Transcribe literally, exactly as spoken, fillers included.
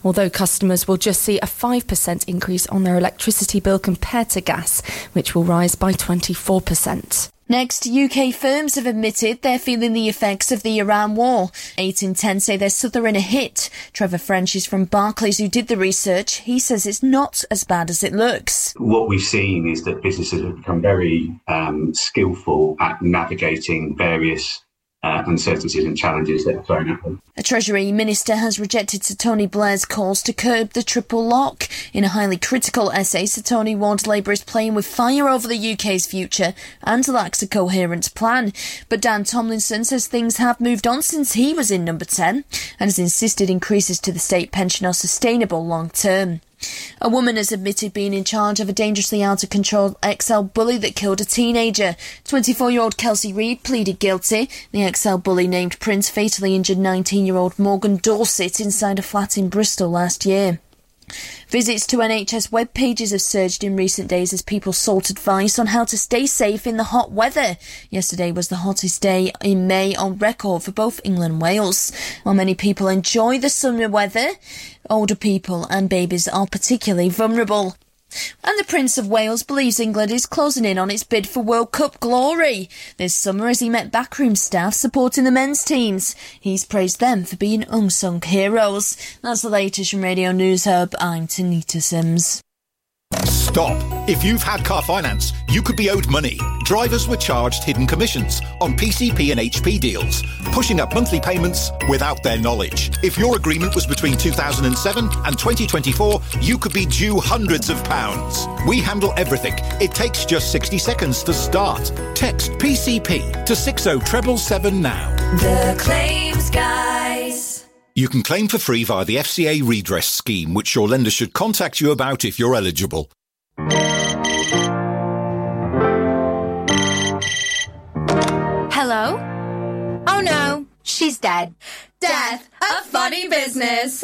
although customers will just see a five percent increase on their electricity bill compared to gas, which will rise by twenty-four percent. Next, U K firms have admitted they're feeling the effects of the Iran war. Eight in ten say they're suffering a hit. Trevor French is from Barclays, who did the research. He says it's not as bad as it looks. What we've seen is that businesses have become very um, skillful at navigating various Uh, uncertainties and challenges that are thrown at them. A Treasury Minister has rejected Sir Tony Blair's calls to curb the triple lock. In a highly critical essay, Sir Tony warned Labour is playing with fire over the U K's future and lacks a coherent plan. But Dan Tomlinson says things have moved on since he was in number ten and has insisted increases to the state pension are sustainable long term. A woman has admitted being in charge of a dangerously out-of-control X L bully that killed a teenager. twenty-four-year-old Kelsey Reid pleaded guilty. The X L bully named Prince fatally injured nineteen-year-old Morgan Dorset inside a flat in Bristol last year. Visits to N H S web pages have surged in recent days as people sought advice on how to stay safe in the hot weather. Yesterday was the hottest day in May on record for both England and Wales. While many people enjoy the summer weather, older people and babies are particularly vulnerable. And the Prince of Wales believes England is closing in on its bid for World Cup glory this summer as he met backroom staff supporting the men's teams. He's praised them for being unsung heroes. That's the latest from Radio News Hub. I'm Tanita Sims. Stop. If you've had car finance, you could be owed money. Drivers were charged hidden commissions on P C P and H P deals, pushing up monthly payments without their knowledge. If your agreement was between two thousand seven and twenty twenty-four, you could be due hundreds of pounds. We handle everything. It takes just sixty seconds to start. Text P C P to six oh seven seven now. The Claims Guys. You can claim for free via the F C A redress scheme, which your lender should contact you about if you're eligible. Hello? Oh no, she's dead. Death, a funny business.